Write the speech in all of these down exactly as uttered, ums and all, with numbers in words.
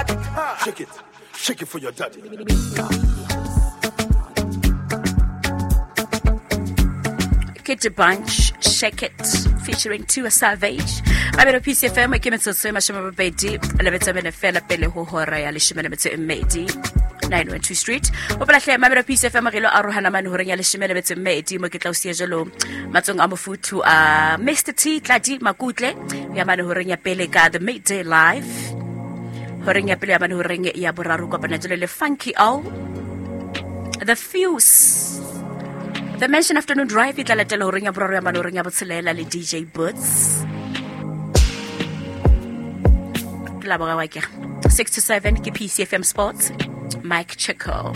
daddy. Shake it, shake it for your daddy. Kitty Bunch, Shake It, featuring Tua Savage. I'm at P C F M, I came into the same Mashama Bedi, Levitamina Fella Pele Hora, Alishimena Medi, nine one two Street. Opala, I'm at P C F M, Marilo Aruhanaman, Horing Alishimena Medi, Mokitausia Jalo, Matung Amufutu, uh, Mister T, Kladi, Makutle, Yaman Horinga Pelega, the Midday Live, Horinga Peleman Horing Yaburaru Copanajole, Funky O, The Fuse. The Mansion Afternoon Drive, it la telo ringa programa no ringa botselela le D J Boots. La boga wa ke. six to seven ke P C F M Sports. Mike Chico.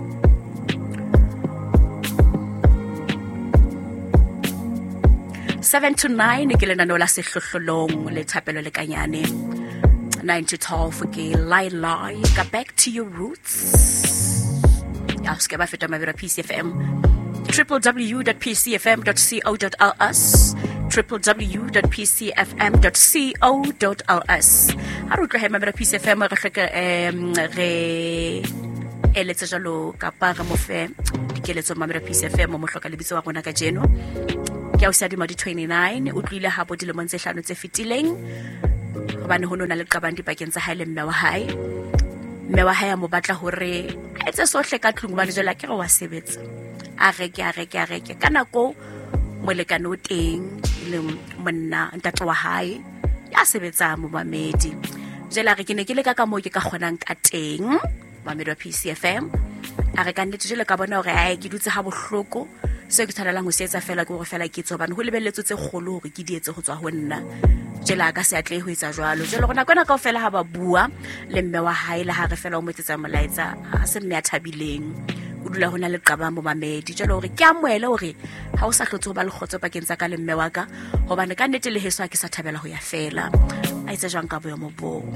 seven to nine ke lena no la sehlohlolong le thapelo le kanyane. nine to twelve ke lie lie ga back to your roots. Ya ska ba feta mabira P C F M. w w w dot p c f m dot co dot l s w w w dot p c f m dot co dot l s ha re tlohema mera P C F M re hleka em re eletsa jalo ka pa ga mofe dikeletso mamera P C F M mo hloka lebitso wa rona ka jeno ke a usadi mo di twenty-nine o tlile ha bo dilemong tse hlano tse fitileng hobane ho nona le qabandi pakeng tsa hae le mme wa hae mme wa hae mo batla hore a etse sohle ka tlung ba le jela ke re wa sebetsa a reke a reke a reke kana ko molekane o teng le monna ntate wa hae ya sebetsa mo mamedi jela re ke ne ke le ka ka mo ke ka kgonang ka teng mamedi wa P C F M a re ka nnete jela ka bona hore ai ke dutse ha bohloko se ke thalalang ho se etsa fela ke go fela ke tso bana ho lebelletso tse kgolo hore ke di etse go tswa ho nna jela ka se atle ho etsa jwalo jela rona kwana ka fela ha ba bua le mme wa hae le ha re fela o motsetsa molaetsa ha se mme a thabileng o dula hona le qaba mo mamedi jalo hore ke amoele hore ha o sa hlotse ho ba le khotso pakeng tsa ka le mme wa ka hobane ka nnete le heso a ke sa thabela ho ya fela a itse jang ka boyo mo bo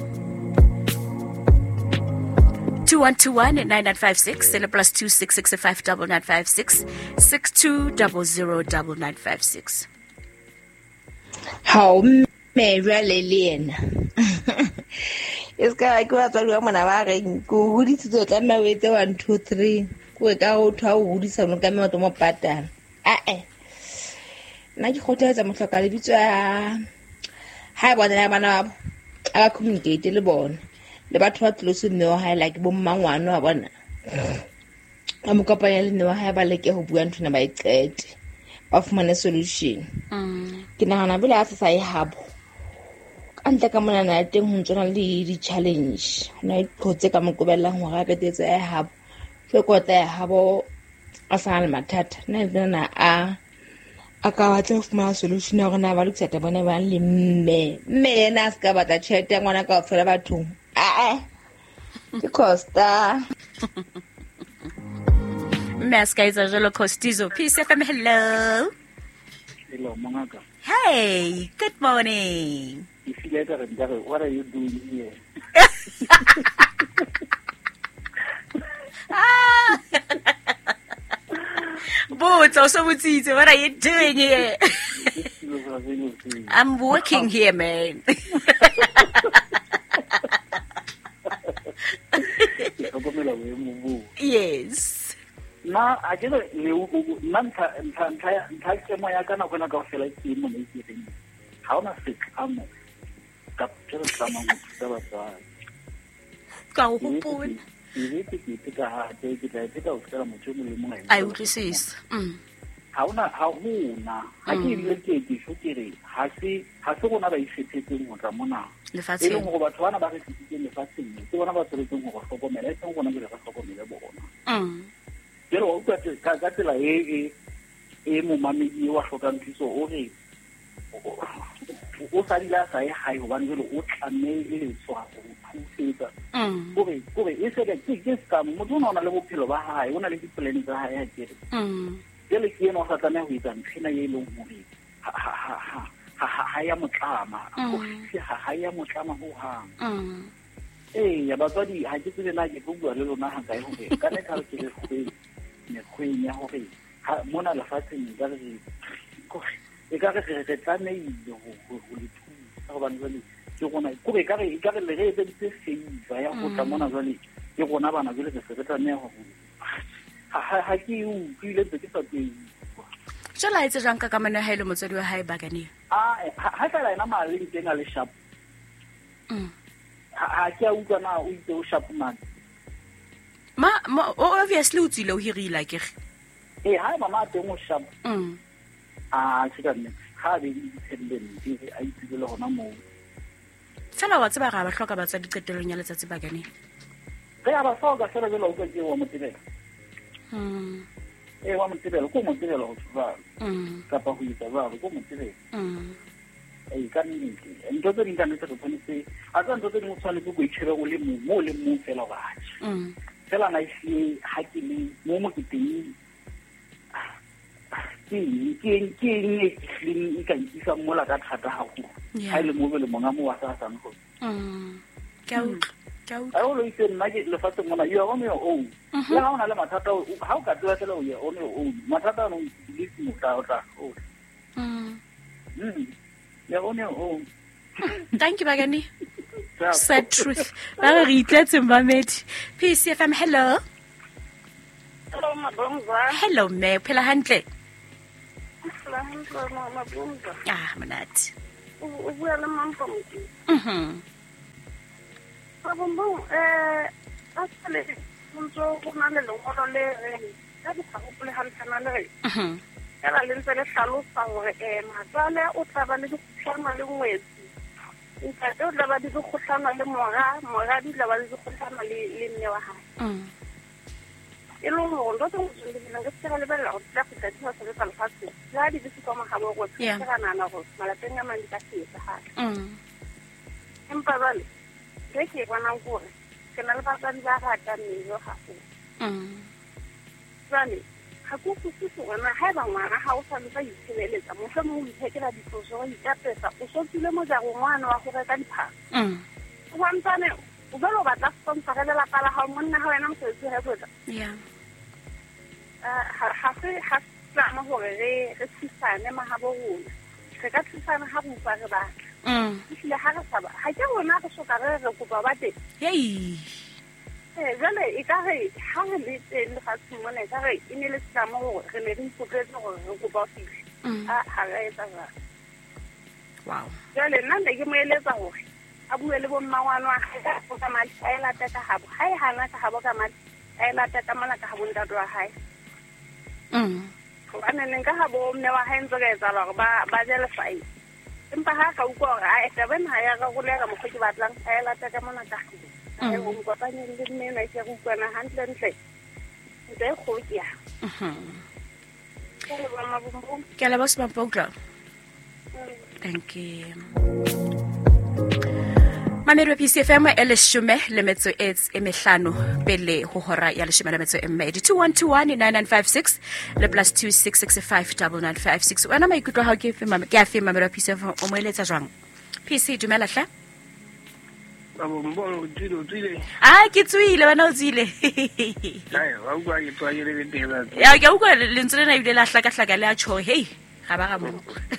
two one two one nine nine five six and plus two six six five nine nine five six six two zero zero nine nine five six. How me Lilian. It's got go out to one of go woody to the camera with one two three. Go out how woody some camera to more pattern. Ah, eh. Now you hotels a much like a bit. Hi, what I want to communicate the bone. Le batho ba tlose mme wa hae like bo mmangwana wa bona a mo kopanya le mme wa hae ba leke ho bua nthona ba iqete ba fumana solution mm ke nahana bile a sa e habo ka ntle ka mona na teng ho ntsona le di challenge na ikhotse ka mo kobelang ho ga petetse e habo fe kota e habo a sa le mathata na nna a aka wa tlo fumana solution ya rona ba lutseta bona ba le mme mme yena ska batla tshete ngwana ka ofela batho ah because da Mas guys are jolo costizo P C F M hello hello mangaka hey good morning what are you doing here ah But also what are you doing here I'm working here man Yes. Na a ke le nna ntlha ntlha ntlha ke mo ya kana gona ka fela ke mo ne ke teng ha ona se amo ka tsela tsama mo tsa ba tsa ka o hopona e ke ke ka ha ke ke tla ke ka o tsela mo tsho mo le mo ai utlwisisa mm ha ona ha hona ha ke ile ke ke sho ke re ha se ha se gona ba isetsetseng go tla mona le fatse e le go batho bana ba re tsitsitseng le fatse ke bona ba tsetsetseng go hlokomela e tseng gona le ga hlokomela bona mm pero o ka ka ka tsela e e mo mamedi wa hlokang thuso o re o sa dila sa e hai hobane jelo o tlamele le tswa go thusetsa mm go be go be e se ke ke ska mo tsona ona le bophelo ba hae ona le diplan tsa hae ha ke re mm jelo ke eno sa tsana ho itsa nthina ye leng hore ha ha ha ha ha ya motlama go ha ha ya motlama ho hang mm eh ya batswadi ha ke tsebe na ke bua le lona ha kae ho be ka ne ka re ke le go ne khwenya hore ha mona la fatseng ka re ko e ka re re tlameile ho ho le thusa go bana le ke gona go be ka re ka re le ge tse tse seiva ya go tla mona jwale ke gona bana jwale ke se re tla ne go ha ha ke u ile tse ke sa teng jela itse jang ka kamano ha ile motswedi wa hae Bakane ah ha ka la ina mali teng a le sharp mm ha ke a utlwa na o itse o sharp man ma obviously o tsile o hirile ke eh ha mama teng o sharp mm ah se ka nne ha be independent e a itsile gona mo fela wa tseba ga ba hloka ba tsa diqetelong ya letsatsi Bakane ge a ba hloka fela jelo o ke wa motibela mm e wa motibela ko motibela go tswa mm ka pa go itsa ba go motibela mm e ka nne ntse tse dingwe tse tshwanetse a tsa ntse dingwe tshwanetse go itshebe go le mo mo le mo fela ga mm fela na isi ha ke le mo mo ke teng ke ke ke ne ke ka itsa mo la ka thata ha go ha ile mo be le monga mo wa sa sa go mm ka u ka u a o lo itse nna ke le fatse mona yo go me o ya ga ona le mathata ha o ka tloa tlela o ye o ne o mathata no le mo ta o ta o mm mm ya go ne o thank you Bakane sad truth ba re itletse mmamedi P C F M hello hello mabonga hello me phela hantle la hantle mabonga ah manati o bua le mampa motho mhm mabonga eh asale motho go na le lengolo le reng ka di sa go pele hantana le reng mhm era le ntse le hlalosa gore eh matsale o tla ba le dikgotlana le ngwetsi nka tlo tla ba di dikgotlana le mora mora di tla ba le dikgotlana le le mme wa hae mm e lo go ndo tlo go tsendela ke tsela le bella go tla feta di sa le tsa lefatse la di di ka magabo go tsela nana go malateng a mandi ka setsa ha mm empa bale ke ke bona gore ke na le ba tsa di ba ga ta mme yo ga go mm bale ha go go se bona ha ba ngwana ha o sa le ba itshebeletsa mo fa mo ithekela ditloso go itapesa o so tsile mo ja go ngwana wa go reka dipha mm o bantane o ba lo batla sponsor le la pala ha monna ha wena mosetse ha botsa yeah ha ha se ha tla mo gore re re tsisane ma ha bo rona re ka tsisana ha bo ba re ba mm ile ha re saba ha ke bona go soka re re go ba ba te hey eh jale e ka re ha re le teng le ga tsmone ka re e ne le tsama go re ne re ipotetse gore re go ba file a ha re etsa ga wow jale nna ne ke mo eletsa gore a bue le bo mmangwana ga go ka mali a ela tata habo ha e hana ka habo ka mali a ela tata mala ka habo ntate wa hae mm go ana ne ka habo mme wa hae ntse ka etsa gore ba ba jele fai empa ha ka utlwa gore a eta bena ya ga go le ga mo ke batlang a ela tata mala ka habo e go mo kopanya le mme na ke go utlwana hantle ntle ntse go ya mhm ke le ba mabumbu ke le ba se mapogla thank you Mamero P C F M e leshome le metso e mehlano pele ho hora ya leshome le metso e mmedi two one two one nine nine five six le plus two six six five nine nine five six wena maikutlo ha ke fema ke a fema Mamero P C F o mo eletsa jwang P C dumela hla Babo mbolo tsilo tsile ah ke tswile wena o tsile ai wa utlwa ke tswa ile le tela ya ke utlwa le ntsele na ile la hlaka hlaka le a tsho hey ga ba ga mo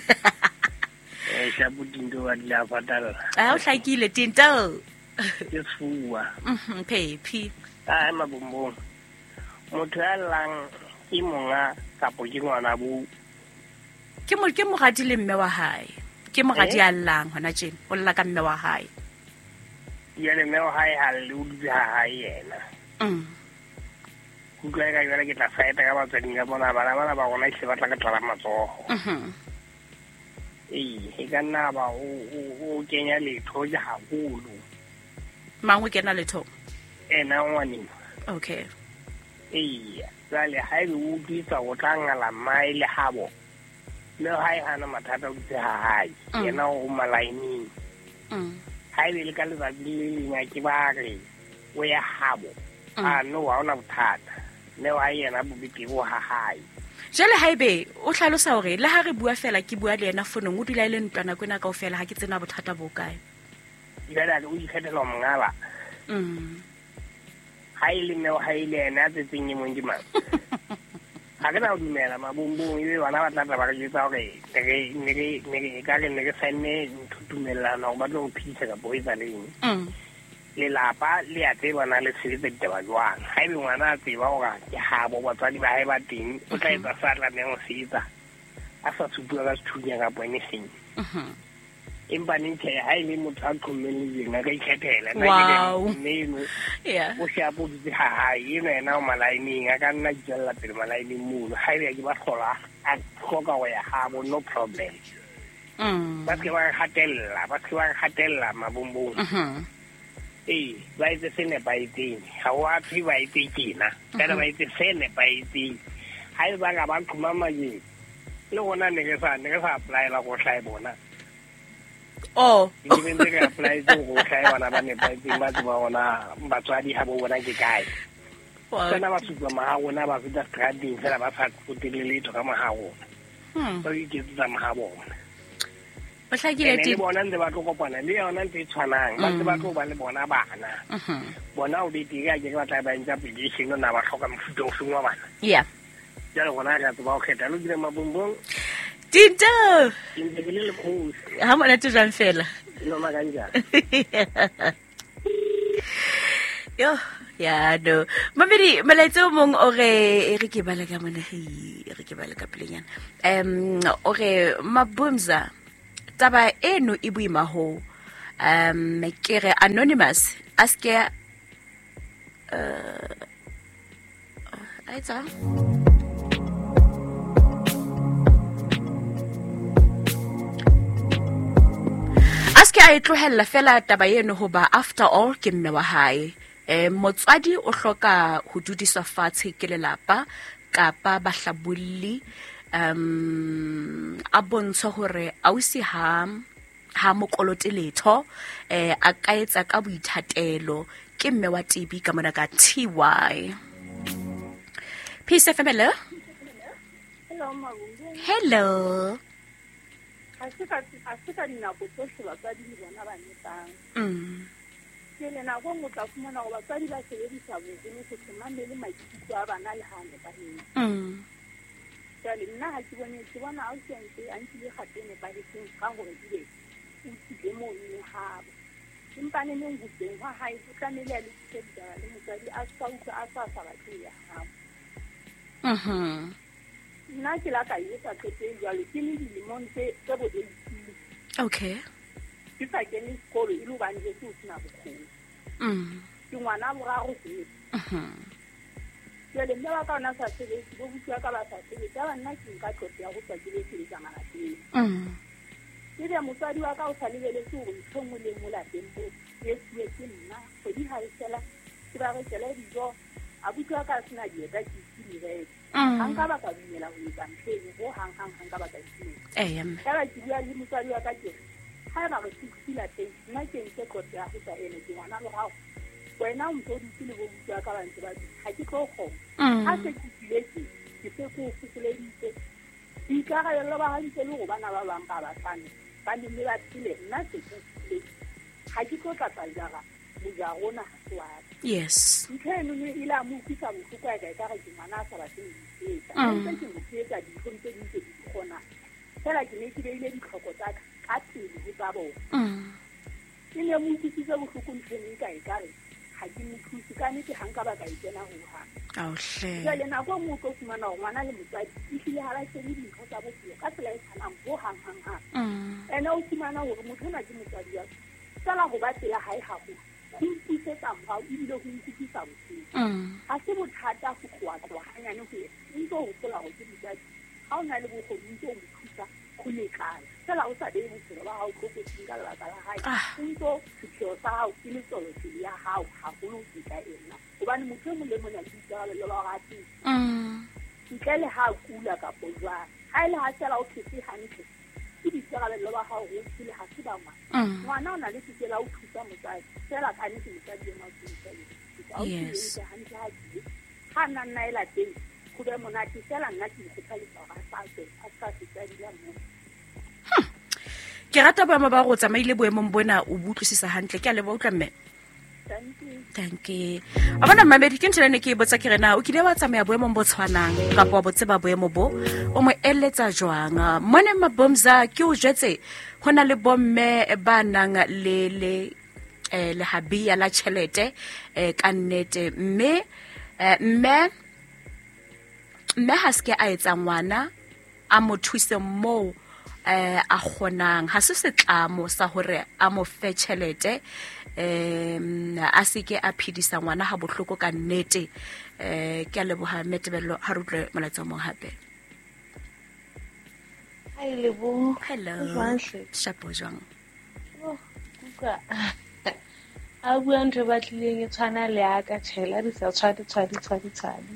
eh shabu dindo wa la fatala ah o hlakile tinto ke fuwa mhm pepi ai mabombo motho ya lang ke monga kapo ke ngwana bu ke mo ke mogadi le mme wa hae ke mogadi a llang hona tjena o lla ka mme wa hae ya le mme wa hae ha le u di ha hae yena mm ku ka ga ga ke tla faeta ka batsadi ga bona bana bana ba gona se batla ka tla matsogo mhm eh e ka nna ba o o kenya letho ja haholo mangwe ke na letho ena ngwani okay eh jale ha e o ditsa go tlangala mai le habo le hai hana mathata o tse ha hai yena o malaini mm ha e le ka le ba le nya ke ba re o ya habo a no wa ona bothata le wa yena bo biti go ha hai jale haibe o hlalosa hore le ha re bua fela ke bua le yena fonong o dula ile ntwana kwena ka ofela ha ke tsena bothata bo kae jale o ikhetela mongala mm ha ile ne o ha ile ena tse tsenye mo ndima ga ke na o dumela mabombong e bana ba tla ba re jetsa gore re ne re ne ka re ne re saenne nthutumelana go ba tlo go phisa ka boitsa leng mm lelapa le a tseba na le sebetsa ditaba jwang ga ebe ngwana a tseba gore ke gabo batswadi ba hae ba teng o tla etsa sa tla neng o setsa a sa supiwa ka sethunya ka bone seng mhm empa ntle ha ile motho a tlhomeleng a ka ikgethela Wow. neno yeah o se a botse ha ha eno ena o malaining a ka nna dijalla pele malaining mono ha ile ke ba hlola a hloka go ya gabo no problem mm ba ke ba hatella ba ke ba hatella mabombong mhm eh ba itse se ne ba iteng ha wa thi ba itse kina kana ba itse se ne ba iteng ha ba ga ba qhuma maje le gona ne ke sa ne ke sa apply la go hlai bona oh ke be ne ke apply go hlai bona ba ne ba itse ba tsa bona batswadi ha bo bona ke kae wow kana ba supa ma gona ba fita strading fela ba sa fotile letho ka mahago hmm ba iketsa mahago ba hlakile le ti bona ntse ba tlo kopana le yona ntse tshwanang ba ntse ba tlo ba le bona bana mhm bona o bete ka ke ba tla ba ntse application na ba hloka mofuta o sengwa bana yeah jalo gona ka tse ba o kgetha lo dire mabombong Tinto ke ntse ke le le khosi ha mona te jang fela no maganja yo ya no mamedi melaetsa o mong o re e re ke bala ka mona he e re ke bala ka pelenyana em o re mabumza taba eno e buima ho um ke re anonymous aske uh aitsa aske a e tlohella fela taba eno hoba after all ke mme wa hae eh motswadi o hloka ho dudiswa fatshe ke lelapa kapa bahlabulli um a bontsha hore ausi ha ha mokolote letho eh a ka etsa ka boithatelo ke mme wa T B ka mona ka T Y Peace F M. Hello. Hello, Mabumbong. Hello. Ha se ka ha se ka dinako tsohle batswadi le bona ba netang. Mm. Ke le nako mo tla fumana go batswadi ba sebedisa bogolo go tshemane le maikutlo a bana le hane ba heno. Mm. Jale nna ha ke bone ke bona a sentse a ntile gatene ba le seng ka gore di be o tsile mo nne habo. Empa ne neng boteng wa hae go tlamele a le tshedisa le motswadi a sa utlwa a sa sa batho ya habo. Mhm. Nna ke la ka etsa qete jalo ke le dilemong tse tse bodedi. Okay. Ke sa kene sekolo e le ba nje se o sena bokgoni. Mm. Ke ngwana boraro se. Mhm. Jale mme ba ka ona sa sebetse go butwa ka ba sa sebetse ba nna ke nka tlotse ya go tswa ke le ke tsa malapeng. Mm. Ke dia motswadi wa ka o salebele se go ntshongwe le mola tempo ye se ke nna go di ha isela ke ba re tsela dijo a butwa ka sena di eta ke ke re hang ka ba ka dumela ho etsa ntse go hang hang hang ka ba ka tsine Eh em. ka ba ke bua le motswadi wa ka ke ha ba re tsila teng nna ke ntse tlotse ya go tsa ene ke ngwana lo gago wena motho o ditsile go butwa ka ba ntse ba ha ke tlo go ha se ke diletse ke se go fufuleditse di ka ga lo ba ha ntse le go bana ba bang ba ba tsane ba ne le ba tsile nna se ke diletse ha ke tlo tla tsaya mo ja rona wa Yes. nteno ne ila mo kisa mo tswa ka ka ke ngwana sa ba se ditsetsa ntse ke mo tsetsa di khonte di tse di khona fela ke ne ke beile ditlhoko tsa ka tsile go tsa bona Mm. ke ne mo tsitse go tlhokontsheng ka e kare ha ke mo thusi ka ne ke hanga ba ka itena ho ha Ao hle. jale na go mo tlo fumana go ngwana le motsadi e hlile ha ba se di ntho tsa bophelo ka tsela e tsanang bo hang hang hang Mm. ene o fumana hore motho na ke motsadi wa tsala go ba tsela hae ha go go ntse mo e bile go ntse bophelo Mm. ha se bothata go kwa kwa hanyane go ntse o tsola go ke motsadi ha o na le bokgoni ntse o mo thusa go lekana tsela o sa be bophelo ba hao go go tsinga la ka la hae Ah. ntse sepheo sa hao ke le tsolo tsela ya hao ha go lo dika ena hobane motho mo le mona le tsala le ba ga tsi Mm. ntle le ha kula ka bojwa ha ile ha tsela o khetse hantle ke di tsala le ba hao go tsile ha se ba ma Mm. ngwana o na le tsela o thusa motsadi tsela ka ne ke motsadi mo tsela Yes. ha nna nna ela teng go be monate tsela nna ke go tlhalisa ga sa se a sa se tsadi la mo Ke rata ba ba go tsamaile boemong bona o butlwisisa hantle ke a le ba utla mme. thank you. thank you a bona mamedi ke ntse ne ke botsa ke rena o kile wa tsamaya boemo bo tshwanang ka bo botse ba boemo bo o mo eletsa jwang mone mabomza ke o jetse hona le bomme ba nang le le eh le habia la chelete eh ka nnete mme mme mme haske a etsa ngwana a mo thuse mo eh a khonang ha se setlamo sa hore a mo fe chelete em a seke a phidisa ngwana ha bohloko ka nnete eh ke a leboha metebello ha rutle molatsa mo hape. Hi lebo. Hello. Shapo jwang. Oh kuka. A bua ntwe ba tlileng e tshwana le aka tshela di sa tshwadi tshwadi tshwadi tshwadi.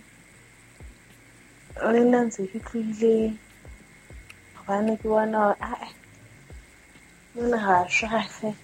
Le nna ntse ke tlile bana ke bona a a nna ha shafe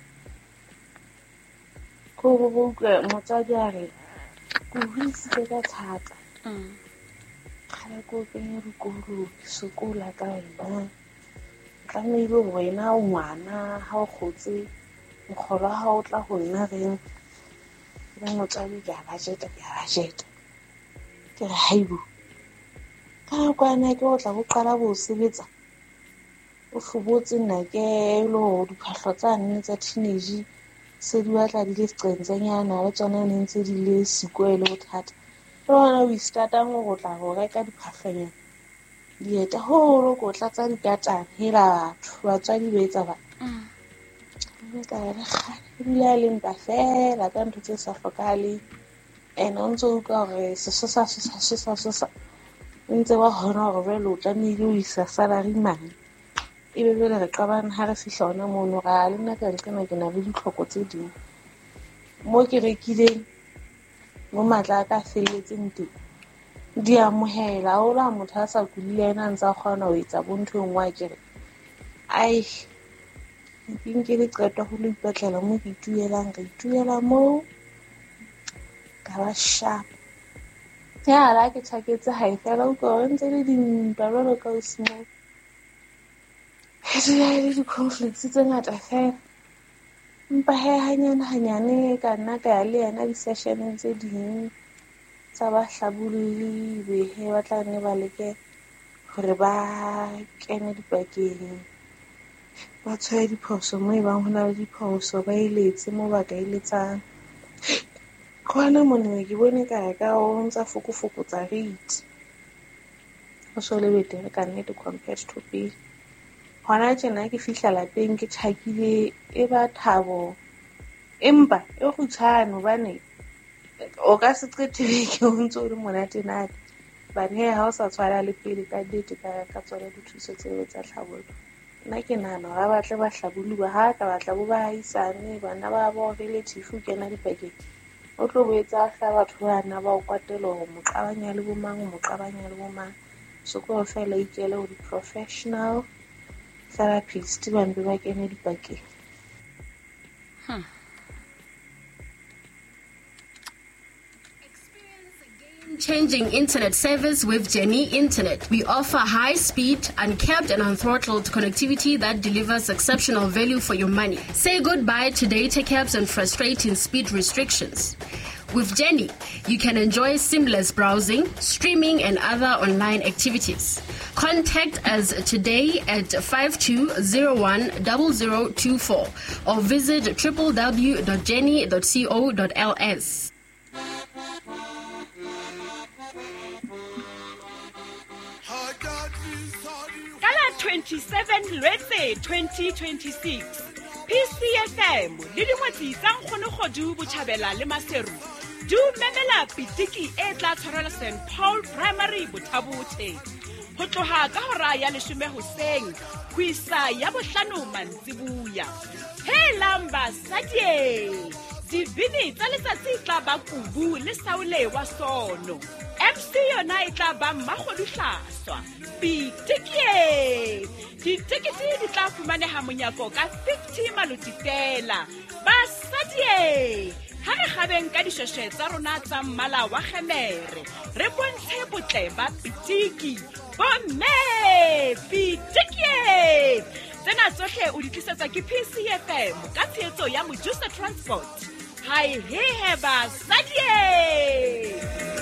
ko bo bo motsadi a re go hise ka thata mm khala ko ke re go ru sokola ka wena ka me ile wena ngwana ha o khotse mogolo ha o tla go nna reng le motsadi ga ba jeta ga ba jeta ke re haibu ka kwana ke o tla go qala bo sebetsa o fubotse nna ke lo diphahlo tsa nne tsa teenage se di batla di le tsentsanyana le tsona ne ntse di le sikwele o thata rona we starta go go tla go reka diphahlonya di eta ho lo go tla tsa dikatana hela batho ba tswa di betsa ba mm ka re ga di la le mpa fela ka ntse sa hlokale ene o ntse o ka re se se sa se sa se sa se sa ntse wa hona go re lo tla me le o isa salary man e be le re qabana ha re fihla ona mono ga le nna ka lekana ke na le ditlhoko tse ding mo ke rekile mo matla ka felletseng teng di amohela o la motho a sa kulile ena ntse a kgona ho etsa bonthong wa kere ai ke nke le qetwa go le ipatlela mo ke tuelang ka ituela mo ka ba sharp ya la ke tshaketse ha e fela o go ntse le dimpa lo ka o small Hese ya le di-conflicts tse ngata fela. Mpa he hanyane hanyane ka nna ka ya le yana di-session tse ding tsa ba hlabulli be he ba tla ne ba leke hore ba kene dipakeng ba tshwaya diphoso mo e bang hona le diphoso ba iletse mo ba ka iletsang kwana mone ke bone ka ka o ntsa fokofoko tsa rate o so le betere ka nnete compared to pele. Hona tjena ke fihla lapeng ke tshakile e ba thabo empa e go tshwana bane o ka se qetele ke o ntse o le monate nate bane ha o sa tshwara le pele ka date ka ka tsona dithuso tse tsa tlhabolo nna ke nana ga batle ba hlabulu ba ha ka batla bo ba isane bana ba bo relative ke na dipakeng o tlo boetsa hla batho bana ba o kwatelo go mo qabanya le bo mang mo qabanya le bo mang so go fela ikele o di professional therapist ba mbe ba kene dipakeng. Hmm. Changing internet service with Jenny Internet. We offer high-speed, uncapped and unthrottled connectivity that delivers exceptional value for your money. Say goodbye to data caps and frustrating speed restrictions. With Jenny, you can enjoy seamless browsing, streaming, and other online activities. Contact us today at five two zero one zero zero two four or visit w w w dot jenny dot co dot l s. Kala twenty-seven Lwetse twenty twenty-six P C F M le dingwetsi tsa nkgonogodu botjhabela le maseru du memela pitiki e tla tshwarela Saint Paul Primary Bothabothe ho tloha ka hora ya leshome hoseng ho isa ya bohlano mantsibuya he lamba sadie dibini tsa letsatsi tla ba kubu le saule wa sono M C yona e tla ba mmagodihlaswa pitiki ditikiti di tla fumaneha monyako ka fifty maluti fela ba sadie ha re gabeng ka dishweshwe tsa rona tsa mmala wa gemere re bontshe botle ba pitiki bomme pitiki tsena tsohle o di tlisetsa ke P C F M ka tshehetso ya Mojusa Transport Hai he ba sadie.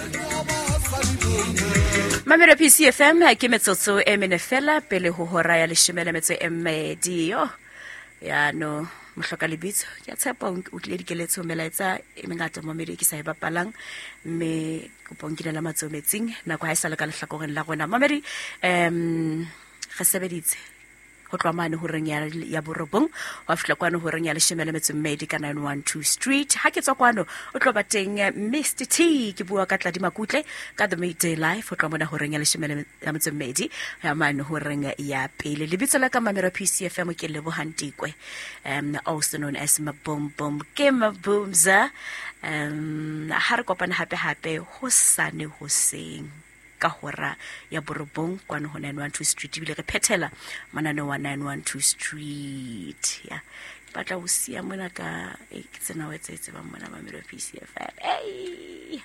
Mamela P C F M ke metsotso e mene fela pele ho hora ya leshome le metso e mmedi yo. Ya no mohloka lebitso ke tshepa o tlile dikeletso melaetsa e mengata mo medi ke sa e bapalang mme kopongile la matsometsing nako ha e sale ka lehlakoreng la rona mamedi em re sebeditse ho tlwamane ho reng ya ya borobong wa fihla kwano ho reng ya leshome le metso mmedi ka nine one two street ha ke tswa kwano o tlo bateng Mister T ke bua ka Tladi Makutle ka the midday life ho tlo mona ho reng ya leshome le metso mmedi ya mane ho reng ya pele lebitso la ka Mamela P C F M ke lebo hantikwe um also known as Mabom Bom ke Mabumza um ha re kopana hape hape ho sane ho seng ka hora ya borobong kwano ho nine one two street bile re phethela manano wa nine one two street ya batla o sia mona ka e ke tsena o etsetse ba mona Mamela P C F M hey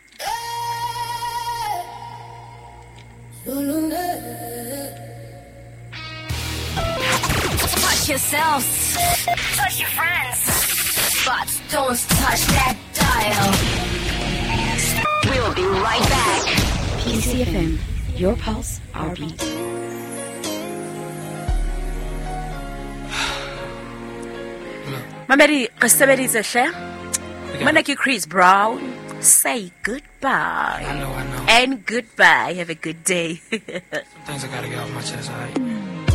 touch yourself, touch your friends, but don't touch that dial. We'll be right back. P C F M, your pulse, our beat. Mamedi, re sebeditse hle. Mona ke Chris Brown. Say goodbye. I know, I know. And goodbye. Have a good day. Sometimes I gotta get off my chest, alright?